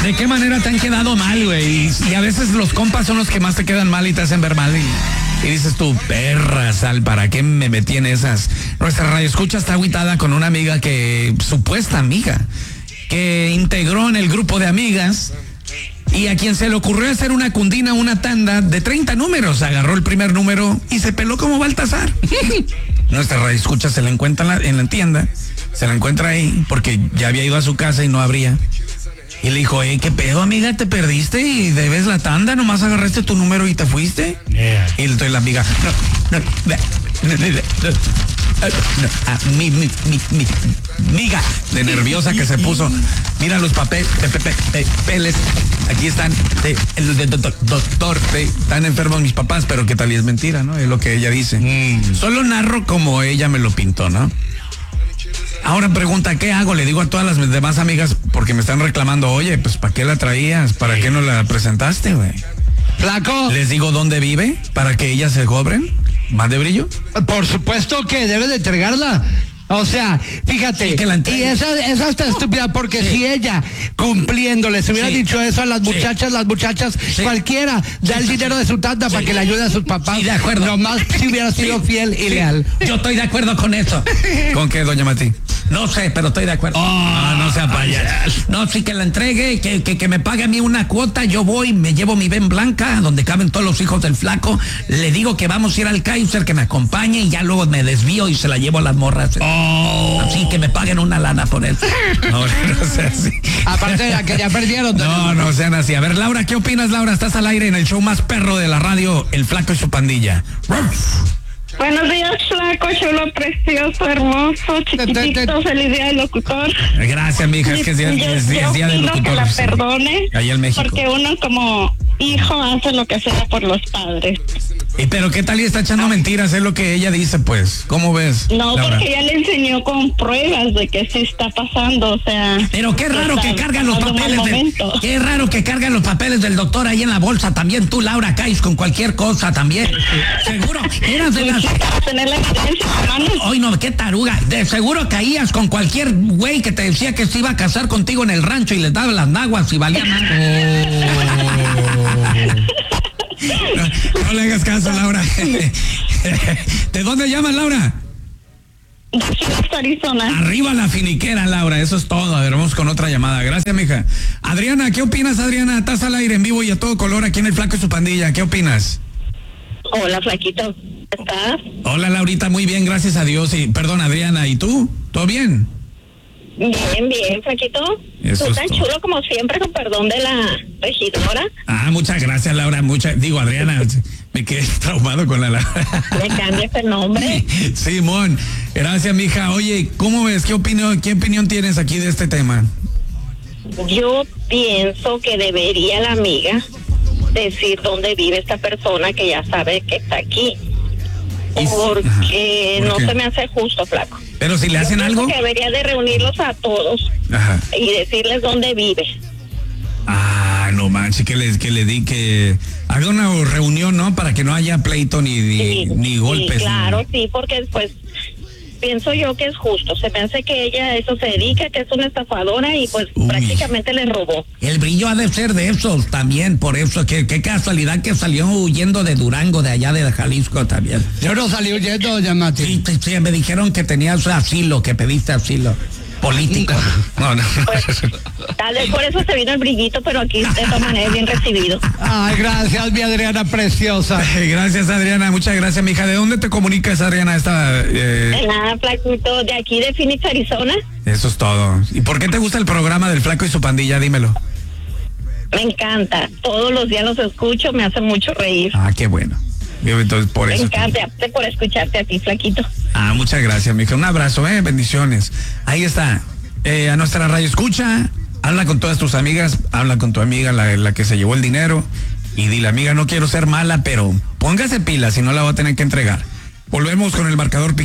¿De qué manera te han quedado mal, güey? Y a veces los compas son los que más te quedan mal y te hacen ver mal. Y dices tú, perra, Sal, ¿para qué me metí en esas? Nuestra radio escucha está agüitada con una amiga supuesta amiga, que integró en el grupo de amigas y a quien se le ocurrió hacer una cundina, una tanda de 30 números. Agarró el primer número y se peló como Baltasar. Nuestra radio escucha se la encuentra en la tienda, se la encuentra ahí porque ya había ido a su casa y no abría. Y le dijo, ¿qué pedo, amiga? ¿Te perdiste y debes la tanda? ¿Nomás agarraste tu número y te fuiste? Yeah. Y entonces la amiga, miga, de nerviosa que se puso. Mira los papeles, aquí están, el doctor, están enfermos mis papás, pero qué tal y es mentira, ¿no? Es lo que ella dice. Solo narro como ella me lo pintó, ¿no? Ahora pregunta, ¿qué hago? Le digo a todas las demás amigas, porque me están reclamando, oye, pues ¿para qué la traías? ¿Para qué no la presentaste, güey? Flaco. Les digo dónde vive, para que ellas se cobren más de brillo. Por supuesto que debes de entregarla. O sea, fíjate, sí, y esa está estúpida, porque si ella, cumpliendo, les hubiera dicho eso a las muchachas, cualquiera, da el dinero de su tanda para que le ayude a sus papás. Sí, de acuerdo. Nomás si hubiera sido fiel y leal. Yo estoy de acuerdo con eso. ¿Con qué, doña Mati? No sé, pero estoy de acuerdo. No sea payaso. No, sí que la entregue, que me pague a mí una cuota, yo voy, me llevo mi ven blanca, donde caben todos los hijos del flaco, le digo que vamos a ir al Kaiser, que me acompañe y ya luego me desvío y se la llevo a las morras. Así que me paguen una lana por eso. No sea así. Aparte de que ya perdieron. No sean así. A ver, Laura, ¿qué opinas, Laura? Estás al aire en el show más perro de la radio, El Flaco y su pandilla. Buenos días, flaco, chulo, precioso, hermoso, chiquitito, feliz día del locutor. Gracias, mija, es que es día del locutor. Que la perdone, allá en México. Porque uno como hijo hace lo que sea por los padres. Pero ¿qué tal y está echando mentiras? Es lo que ella dice, pues. ¿Cómo ves, No, Laura? porque ella le enseñó con pruebas de que sí está pasando, o sea... Pero qué raro que cargan los papeles qué raro que cargan los papeles del doctor ahí en la bolsa también. Tú, Laura, caes con cualquier cosa también. Seguro, eras de las... tener la evidencia, hermano. Ay, no, qué taruga. De seguro caías con cualquier güey que te decía que se iba a casar contigo en el rancho y les daba las naguas y valía más. No le hagas caso, Laura. ¿De dónde llamas, Laura? De Arizona. Arriba la finiquera, Laura, eso es todo. A ver, vamos con otra llamada. Gracias, mija. Adriana, ¿qué opinas, Adriana? Estás al aire en vivo y a todo color aquí en El Flaco y su pandilla. ¿Qué opinas? Hola, flaquito. ¿Estás? Hola, Laurita, muy bien, gracias a Dios. Y perdón, Adriana, ¿y tú? ¿Todo bien? Bien, flaquito. Eso tú tan todo. chulo como siempre, con perdón de la regidora. Muchas gracias, Laura. Adriana, me quedé traumado con la Laura. Le cambias el nombre. Simón, gracias, mija. Oye, ¿cómo ves? ¿Qué opinión tienes aquí de este tema? Yo pienso que debería la amiga decir dónde vive esta persona que ya sabe que está aquí. Porque ¿por no qué? se me hace justo, flaco. Pero si le hacen algo. Que debería de reunirlos a todos y decirles dónde vive. No manches, que haga una reunión, ¿no? Para que no haya pleito ni golpes. Sí, claro, sí, porque después pienso yo que es justo. Se me hace que ella a eso se dedica, que es una estafadora y pues prácticamente le robó. El brillo ha de ser de esos también, por eso, qué casualidad que salió huyendo de Durango, de allá de Jalisco también. Yo no salí huyendo, doña Mati. Sí, me dijeron que tenías asilo, que pediste asilo político. No. Pues, tal vez por eso se vino el brillito, pero aquí de todas maneras bien recibido. Ay, gracias, mi Adriana preciosa. Gracias, Adriana, muchas gracias, mija. ¿De dónde te comunicas, Adriana? De nada, flaquito, de aquí de Phoenix, Arizona. Eso es todo. ¿Y por qué te gusta el programa del Flaco y su pandilla? Dímelo. Me encanta, todos los días los escucho, me hace mucho reír. Qué bueno. Entonces, por eso. Me encanta, por escucharte a ti, flaquito. Muchas gracias, mija. Un abrazo, bendiciones. Ahí está. A nuestra radio escucha, habla con todas tus amigas, habla con tu amiga, la que se llevó el dinero, y dile, amiga, no quiero ser mala, pero póngase pila, si no la voy a tener que entregar. Volvemos con el marcador.